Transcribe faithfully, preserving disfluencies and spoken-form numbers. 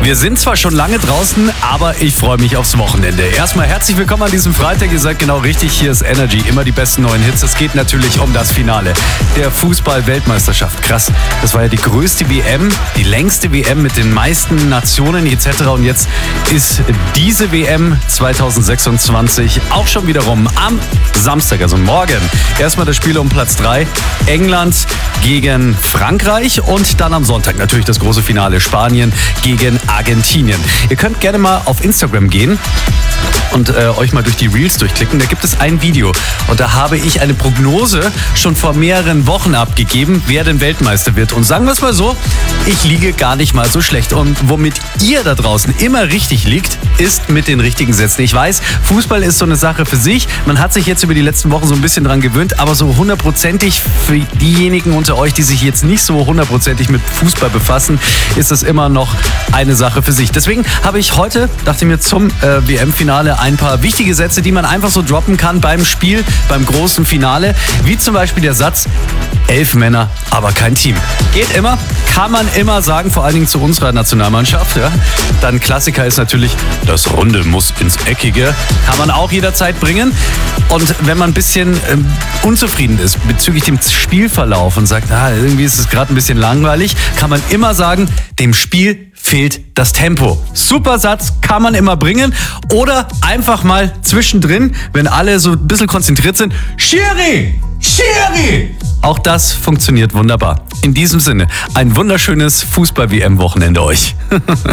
Wir sind zwar schon lange draußen, aber ich freue mich aufs Wochenende. Erstmal herzlich willkommen an diesem Freitag. Ihr seid genau richtig, hier ist Energy. Immer die besten neuen Hits. Es geht natürlich um das Finale der Fußball-Weltmeisterschaft. Krass, das war ja die größte W M, die längste W M mit den meisten Nationen et cetera. Und jetzt ist diese W M zwanzig sechsundzwanzig auch schon wieder rum. Am Samstag, also morgen. Erstmal das Spiel um Platz drei. England gegen Frankreich und dann am Sonntag natürlich das große Finale Spanien gegen Argentinien. Ihr könnt gerne mal auf Instagram gehen und äh, euch mal durch die Reels durchklicken. Da gibt es ein Video und da habe ich eine Prognose schon vor mehreren Wochen abgegeben, wer denn Weltmeister wird. Und sagen wir es mal so, ich liege gar nicht mal so schlecht. Und womit ihr da draußen immer richtig liegt, ist mit den richtigen Sätzen. Ich weiß, Fußball ist so eine Sache für sich. Man hat sich jetzt über die letzten Wochen so ein bisschen dran gewöhnt, aber so hundertprozentig für diejenigen unter euch, die sich jetzt nicht so hundertprozentig mit Fußball befassen, ist das immer noch eine Sache für sich. Deswegen habe ich heute, dachte ich mir, zum äh, W M-Finale ein paar wichtige Sätze, die man einfach so droppen kann beim Spiel, beim großen Finale. Wie zum Beispiel der Satz, elf Männer, aber kein Team. Geht immer, kann man immer sagen, vor allen Dingen zu unserer Nationalmannschaft. Ja. Dann Klassiker ist natürlich, das Runde muss ins Eckige. Kann man auch jederzeit bringen. Und wenn man ein bisschen ähm, unzufrieden ist bezüglich dem Spielverlauf und sagt, ah, irgendwie ist es gerade ein bisschen langweilig, kann man immer sagen, dem Spiel fehlt das Tempo. Super Satz, kann man immer bringen. Oder einfach mal zwischendrin, wenn alle so ein bisschen konzentriert sind, Schiri! Schiri! Auch das funktioniert wunderbar. In diesem Sinne, ein wunderschönes Fußball-W M-Wochenende euch.